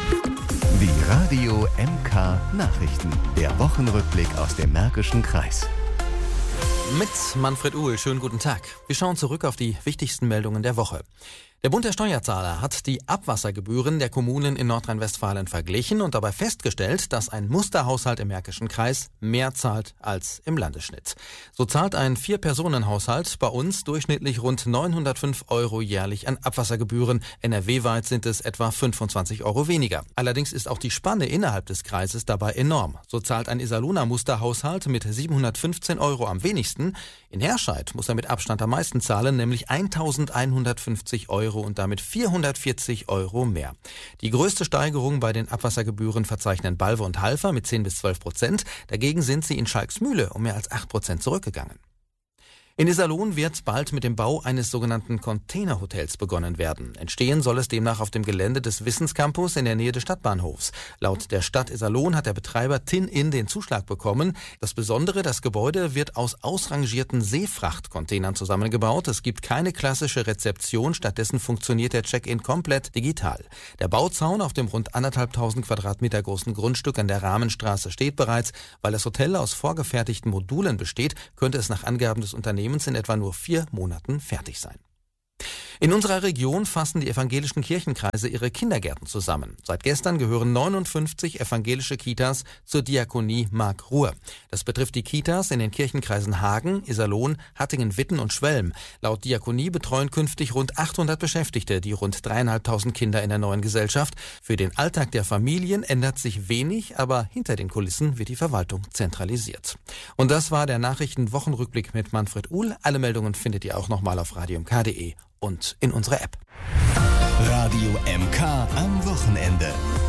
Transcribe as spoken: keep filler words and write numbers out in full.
Die Radio M K Nachrichten. Der Wochenrückblick aus dem Märkischen Kreis. Mit Manfred Uhl, schönen guten Tag. Wir schauen zurück auf die wichtigsten Meldungen der Woche. Der Bund der Steuerzahler hat die Abwassergebühren der Kommunen in Nordrhein-Westfalen verglichen und dabei festgestellt, dass ein Musterhaushalt im Märkischen Kreis mehr zahlt als im Landesschnitt. So zahlt ein Vier-Personen-Haushalt bei uns durchschnittlich rund neunhundertfünf Euro jährlich an Abwassergebühren. N R W-weit sind es etwa fünfundzwanzig Euro weniger. Allerdings ist auch die Spanne innerhalb des Kreises dabei enorm. So zahlt ein Iserlohner Musterhaushalt mit siebenhundertfünfzehn Euro am wenigsten. In Herscheid muss er mit Abstand am meisten zahlen, nämlich eintausendeinhundertfünfzig Euro und damit vierhundertvierzig Euro mehr. Die größte Steigerung bei den Abwassergebühren verzeichnen Balve und Halver mit zehn bis zwölf Prozent. Dagegen sind sie in Schalksmühle um mehr als acht Prozent zurückgegangen. In Iserlohn wird bald mit dem Bau eines sogenannten Containerhotels begonnen werden. Entstehen soll es demnach auf dem Gelände des Wissenscampus in der Nähe des Stadtbahnhofs. Laut der Stadt Iserlohn hat der Betreiber Tin-In den Zuschlag bekommen. Das Besondere, das Gebäude wird aus ausrangierten Seefrachtcontainern zusammengebaut. Es gibt keine klassische Rezeption, stattdessen funktioniert der Check-in komplett digital. Der Bauzaun auf dem rund anderthalbtausend Quadratmeter großen Grundstück an der Rahmenstraße steht bereits. Weil das Hotel aus vorgefertigten Modulen besteht, könnte es nach Angaben des Unternehmens in etwa nur vier Monaten fertig sein. In unserer Region fassen die evangelischen Kirchenkreise ihre Kindergärten zusammen. Seit gestern gehören neunundfünfzig evangelische Kitas zur Diakonie Markruhr. Das betrifft die Kitas in den Kirchenkreisen Hagen, Iserlohn, Hattingen, Witten und Schwelm. Laut Diakonie betreuen künftig rund achthundert Beschäftigte die rund dreieinhalbtausend Kinder in der neuen Gesellschaft. Für den Alltag der Familien ändert sich wenig, aber hinter den Kulissen wird die Verwaltung zentralisiert. Und das war der Nachrichtenwochenrückblick mit Manfred Uhl. Alle Meldungen findet ihr auch nochmal auf radio m k punkt d e und in unserer App. Radio M K am Wochenende.